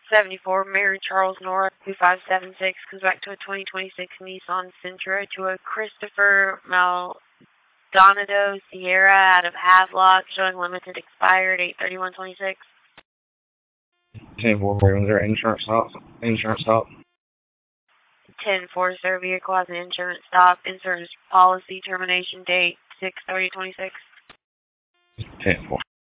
74, Mary Charles North, 2576, comes back to a 2026 Nissan Sentra to a Christopher Maldonado Sierra out of Havelock, showing limited expired 8/31/26. 10-4, was there insurance help? 10-4, sir, vehicle has an insurance stop, insurance policy termination date 6/30/26. 10-4.